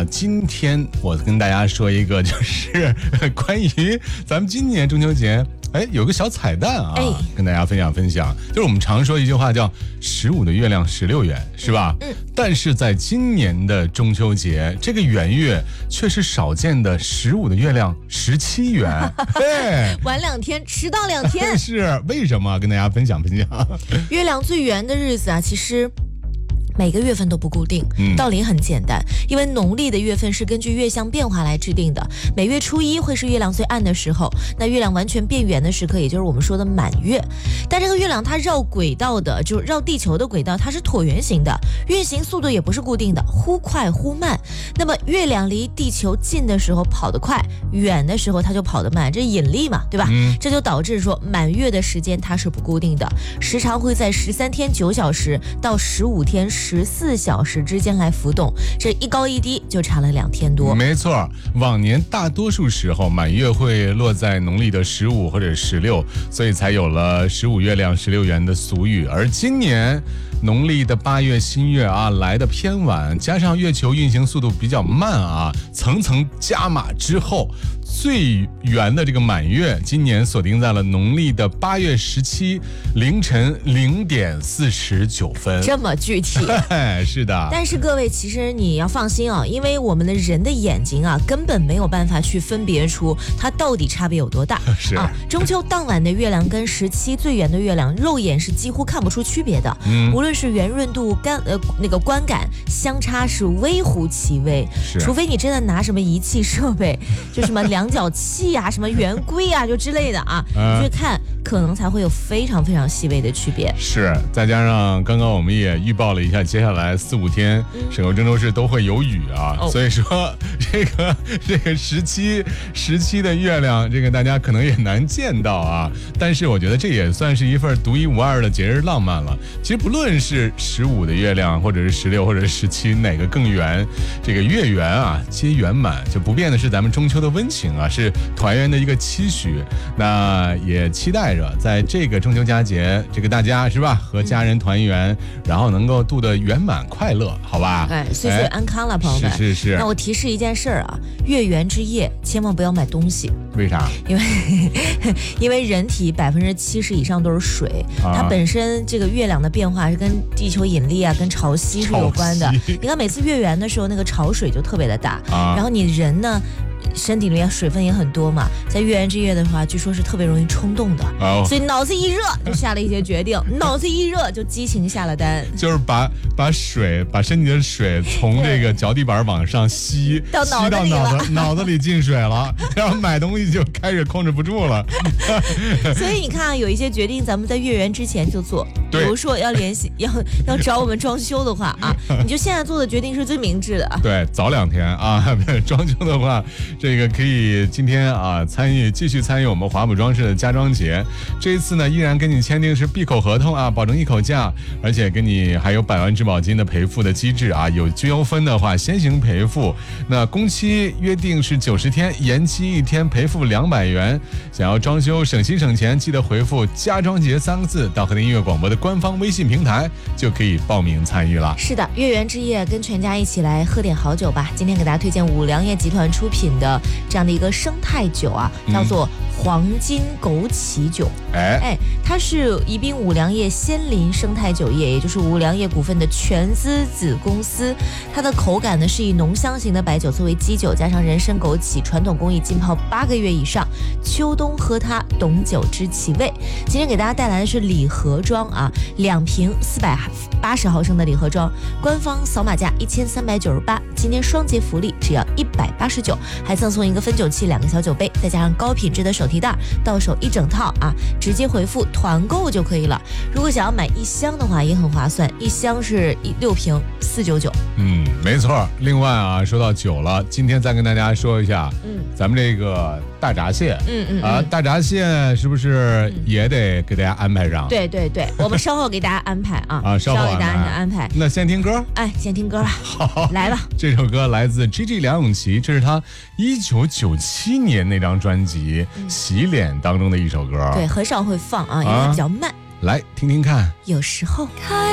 那今天我跟大家说一个，就是关于咱们今年中秋节，有个小彩蛋啊，跟大家分享，就是我们常说一句话叫15的月亮16圆，是吧？但是在今年的中秋节，这个圆月却是少见的15的月亮17圆， 晚2天，迟到2天， 是为什么？跟大家分享。 月亮最圆的日子啊，其实每个月份都不固定，道理很简单，因为农历的月份是根据月相变化来制定的。每月初一会是月亮最暗的时候，那月亮完全变圆的时刻，也就是我们说的满月。但这个月亮它绕轨道的，就是绕地球的轨道，它是椭圆形的，运行速度也不是固定的，忽快忽慢。那么月亮离地球近的时候跑得快，远的时候它就跑得慢，这引力嘛，对吧？这就导致说满月的时间它是不固定的，时长会在13天9小时到15天14小时之间来浮动，这一高一低就差了2天多。 没错，往年大多数时候满月会落在农历的15或者16，所以才有了15月亮16圆的俗语。而今年农历的8月新月啊来的偏晚，加上月球运行速度比较慢啊，层层加码之后，最圆的这个满月今年锁定在了农历的8月17凌晨0点49分， 这么具体。 是的， 但是各位其实你要放心啊，因为我们的人的眼睛啊根本没有办法去分别出它到底差别有多大。 是啊，中秋当晚的月亮跟17最圆的月亮肉眼是几乎看不出区别的，无论是圆润度那个观感相差是微乎其微，除非你真的拿什么仪器设备，就什么量角器啊什么圆规啊就之类的啊，你去看可能才会有非常非常细微的区别。 是，再加上刚刚我们也预报了一下，接下来4、5天省会郑州市都会有雨啊，所以说这个17的月亮，这个大家可能也难见到啊。但是我觉得这也算是一份独一无二的节日浪漫了。其实不论是15的月亮，或者是16或者是17，哪个更圆，这个月圆啊皆圆满，就不变的是咱们中秋的温情啊，是团圆的一个期许。那也期待着在这个中秋佳节，这个大家是吧，和家人团圆，然后能够度得圆满快乐，好吧？ 岁岁安康了，朋友们。 是。 那我提示一件事啊，月圆之夜千万不要买东西。 为啥？ 因为人体70%以上都是水，它本身这个月亮的变化是跟地球引力啊、跟潮汐是有关的。你看每次月圆的时候，那个潮水就特别的大，然后你人呢，身体里面水分也很多嘛，在月圆之夜的话，据说是特别容易冲动的，所以脑子一热就下了一些决定，脑子一热就激情下了单， 就是把身体的水从这个脚底板往上吸到脑子里进水了，然后买东西就开始控制不住了。 所以你看，有一些决定咱们在月圆之前就做，比如说要联系要找我们装修的话啊，你就现在做的决定是最明智的啊。 对，早2天啊，装修的话。这个可以今天啊继续参与我们华普装饰的家装节，这一次呢依然跟你签订是闭口合同啊，保证一口价，而且跟你还有100万质保金的赔付的机制啊，有纠纷的话先行赔付，那工期约定是90天，延期1天赔付200元。想要装修省心省钱，记得回复家装节3个字到和田音乐广播的官方微信平台，就可以报名参与了。 是的，月圆之夜跟全家一起来喝点好酒吧。今天给大家推荐五粮液集团出品的这样的一个生态酒啊，叫做黄金枸杞酒。它是宜宾五粮液仙林生态酒业，也就是五粮液股份的全资子公司。它的口感呢是以浓香型的白酒作为基酒，加上人参枸杞传统工艺浸泡8个月以上，秋冬喝它懂酒知其味。今天给大家带来的是礼盒装啊，2瓶480毫升的礼盒装，官方扫码价1398，今天双节福利只要189，还赠送一个分酒器、2个小酒杯，再加上高品质的手提袋，到手1整套啊，直接回复团购就可以了。如果想要买1箱的话也很划算，1箱是6瓶499。 没错。另外啊，说到酒了，今天再跟大家说一下，咱们这个大闸蟹，大闸蟹是不是也得给大家安排上？ 对，我们稍后给大家安排啊， 稍后给大家安排。 那先听歌， 先听歌吧。 好， 来吧。 这首歌来自 GG 梁咏琪，这是他1997年那张专辑《洗脸》当中的一首歌。 对，很少会放啊，因为它比较慢。 来听听看。 有时候。